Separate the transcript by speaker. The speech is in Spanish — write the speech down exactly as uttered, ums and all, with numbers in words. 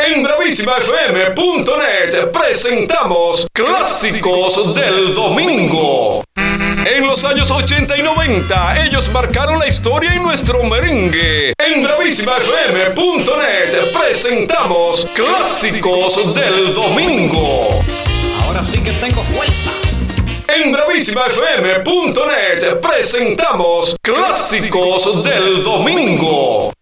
Speaker 1: En bravísima f m punto net presentamos Clásicos del Domingo. En los años ochenta y noventa, ellos marcaron la historia en nuestro merengue. En bravísima f m punto net presentamos Clásicos del Domingo.
Speaker 2: Ahora sí que tengo fuerza.
Speaker 1: En bravísima f m punto net presentamos Clásicos del Domingo.